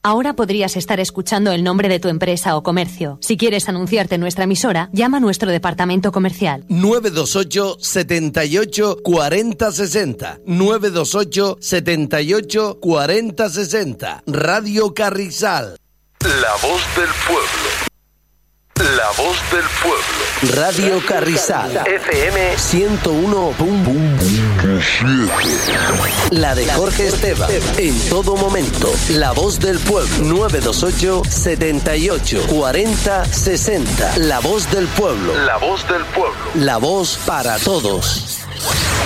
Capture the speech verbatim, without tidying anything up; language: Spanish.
Ahora podrías estar escuchando el nombre de tu empresa o comercio. Si quieres anunciarte en nuestra emisora, llama a nuestro departamento comercial. nueve dos ocho, setenta y ocho, cuarenta sesenta. nueve dos ocho, setenta y ocho, cuarenta sesenta. Radio Carrizal. La voz del pueblo. La voz del pueblo. Radio Carrizal. F M ciento uno punto siete. La de Jorge Esteban. En todo momento. La voz del pueblo. nueve dos ocho, setenta y ocho, cuarenta sesenta. La voz del pueblo. La voz del pueblo. La voz para todos.